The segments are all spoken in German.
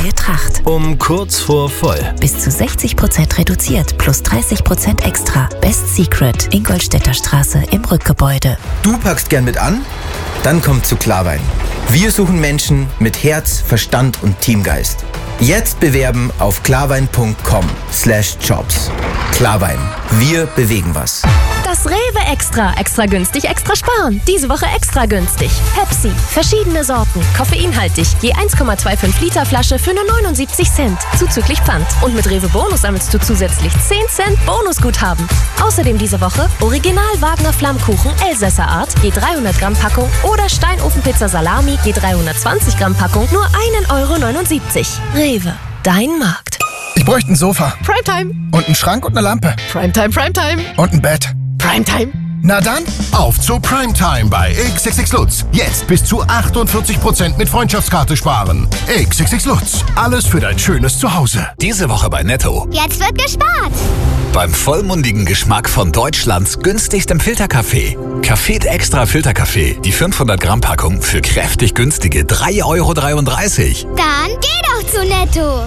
neue Tracht. Um kurz vor voll. Bis zu 60% reduziert, plus 30% extra. Best Secret, Ingolstädter Straße im Rückgebäude. Du packst gern mit an? Dann komm zu Klarwein. Wir suchen Menschen mit Herz, Verstand und Teamgeist. Jetzt bewerben auf klarwein.com/jobs. Klarwein. Wir bewegen was. Das Rewe Extra. Extra günstig, extra sparen. Diese Woche extra günstig. Pepsi. Verschiedene Sorten. Koffeinhaltig. Je 1,25 Liter Flasche für nur 79 Cent. Zuzüglich Pfand. Und mit Rewe Bonus sammelst du zusätzlich 10 Cent Bonusguthaben. Außerdem diese Woche Original Wagner Flammkuchen Elsässer Art. Je 300 Gramm Packung. Oder Steinofenpizza Salami. Je 320 Gramm Packung. Nur 1,79 €. Rewe. Dein Markt. Ich bräuchte ein Sofa. Primetime. Und einen Schrank und eine Lampe. Primetime, Primetime. Und ein Bett. Primetime. Na dann, auf zu Primetime bei XXX Lutz. Jetzt bis zu 48% mit Freundschaftskarte sparen. XXX Lutz. Alles für dein schönes Zuhause. Diese Woche bei Netto. Jetzt wird gespart. Beim vollmundigen Geschmack von Deutschlands günstigstem Filterkaffee. Café Extra Filterkaffee. Die 500 Gramm Packung für kräftig günstige 3,33 €. Dann geh doch zu Netto.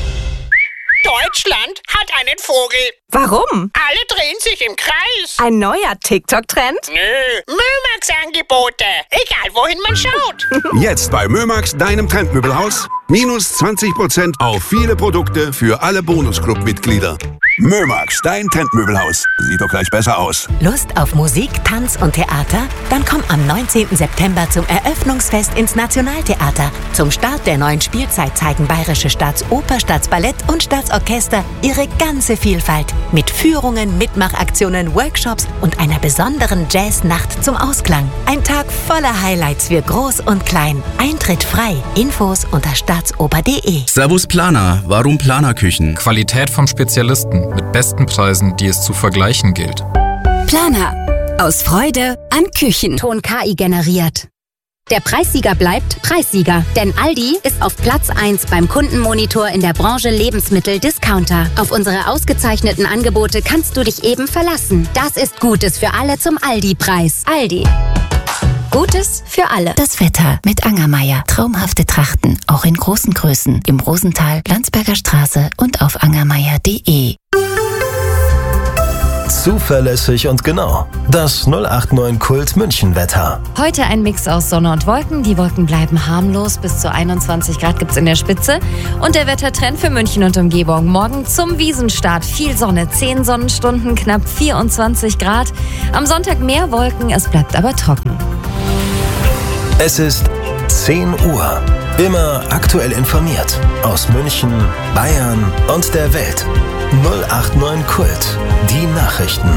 Deutschland hat einen Vogel. Warum? Alle drehen sich im Kreis. Ein neuer TikTok-Trend? Nö, Mömax-Angebote. Egal, wohin man schaut. Jetzt bei Mömax, deinem Trendmöbelhaus. Minus 20% auf viele Produkte für alle Bonusclub-Mitglieder. Mömax, dein Trendmöbelhaus. Sieht doch gleich besser aus. Lust auf Musik, Tanz und Theater? Dann komm am 19. September zum Eröffnungsfest ins Nationaltheater. Zum Start der neuen Spielzeit zeigen Bayerische Staatsoper, Staatsballett und Staatsorchester ihre ganze Vielfalt. Mit Führungen, Mitmachaktionen, Workshops und einer besonderen Jazznacht zum Ausklang. Ein Tag voller Highlights für Groß und Klein. Eintritt frei. Infos unter staatsoper.de. Servus Planer. Warum Planerküchen? Qualität vom Spezialisten mit besten Preisen, die es zu vergleichen gilt. Planer. Aus Freude an Küchen. Ton KI generiert. Der Preissieger bleibt Preissieger, denn Aldi ist auf Platz 1 beim Kundenmonitor in der Branche Lebensmittel-Discounter. Auf unsere ausgezeichneten Angebote kannst du dich eben verlassen. Das ist Gutes für alle zum Aldi-Preis. Aldi. Gutes für alle. Das Wetter mit Angermeier. Traumhafte Trachten, auch in großen Größen. Im Rosental, Landsberger Straße und auf angermeier.de. Zuverlässig und genau. Das 089 Kult München-Wetter. Heute ein Mix aus Sonne und Wolken. Die Wolken bleiben harmlos. Bis zu 21 Grad gibt's in der Spitze. Und der Wettertrend für München und Umgebung. Morgen zum Wiesenstart. Viel Sonne, 10 Sonnenstunden, knapp 24 Grad. Am Sonntag mehr Wolken, es bleibt aber trocken. Es ist 10 Uhr. Immer aktuell informiert. Aus München, Bayern und der Welt. 089 Kult. Die Nachrichten.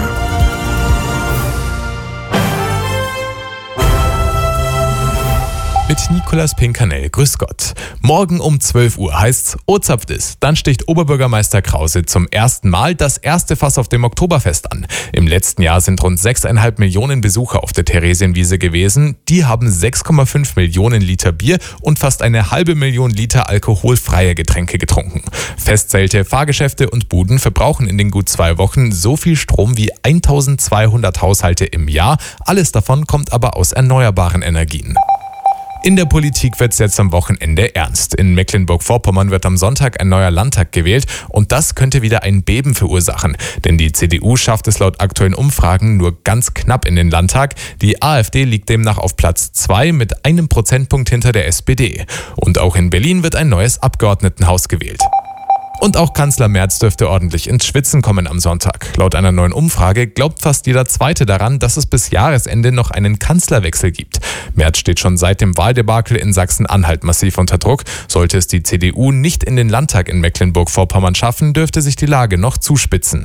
Mit Nicolas Pinkanell. Grüß Gott. Morgen um 12 Uhr heißt's Ozapft ist. Dann sticht Oberbürgermeister Krause zum ersten Mal das erste Fass auf dem Oktoberfest an. Im letzten Jahr sind rund 6,5 Millionen Besucher auf der Theresienwiese gewesen. Die haben 6,5 Millionen Liter Bier und fast 1,5 Million Liter alkoholfreie Getränke getrunken. Festzelte, Fahrgeschäfte und Buden verbrauchen in den gut 2 Wochen so viel Strom wie 1200 Haushalte im Jahr. Alles davon kommt aber aus erneuerbaren Energien. In der Politik wird's jetzt am Wochenende ernst. In Mecklenburg-Vorpommern wird am Sonntag ein neuer Landtag gewählt und das könnte wieder ein Beben verursachen. Denn die CDU schafft es laut aktuellen Umfragen nur ganz knapp in den Landtag. Die AfD liegt demnach auf Platz 2 mit 1 Prozentpunkt hinter der SPD. Und auch in Berlin wird ein neues Abgeordnetenhaus gewählt. Und auch Kanzler Merz dürfte ordentlich ins Schwitzen kommen am Sonntag. Laut einer neuen Umfrage glaubt fast jeder Zweite daran, dass es bis Jahresende noch einen Kanzlerwechsel gibt. Merz steht schon seit dem Wahldebakel in Sachsen-Anhalt massiv unter Druck. Sollte es die CDU nicht in den Landtag in Mecklenburg-Vorpommern schaffen, dürfte sich die Lage noch zuspitzen.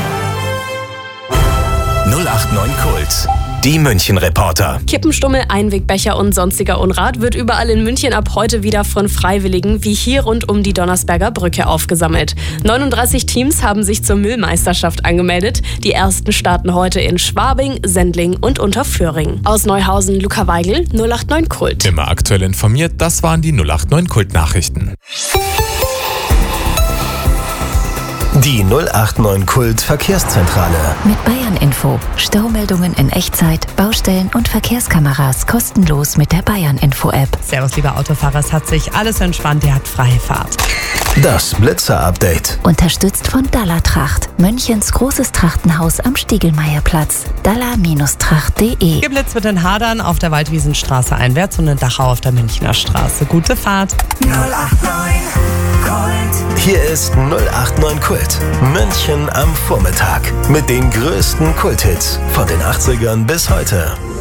089 Kult. Die München-Reporter. Kippenstummel, Einwegbecher und sonstiger Unrat wird überall in München ab heute wieder von Freiwilligen wie hier rund um die Donnersberger Brücke aufgesammelt. 39 Teams haben sich zur Müllmeisterschaft angemeldet. Die ersten starten heute in Schwabing, Sendling und Unterföhring. Aus Neuhausen, Luca Weigel, 089 Kult. Immer aktuell informiert, das waren die 089 Kult-Nachrichten. Die 089 Kult Verkehrszentrale. Mit Bayern Info. Staumeldungen in Echtzeit, Baustellen und Verkehrskameras kostenlos mit der Bayern Info App. Servus, lieber Autofahrer, es hat sich alles entspannt, ihr habt freie Fahrt. Das Blitzer-Update. Unterstützt von Dalla-Tracht. Münchens großes Trachtenhaus am Stiegelmeierplatz. dalla-tracht.de. Geblitzt wird in Hadern auf der Waldwiesenstraße einwärts und in Dachau auf der Münchner Straße. Gute Fahrt. 089 Kult. Hier ist 089 Kult. München am Vormittag. Mit den größten Kulthits von den 80ern bis heute.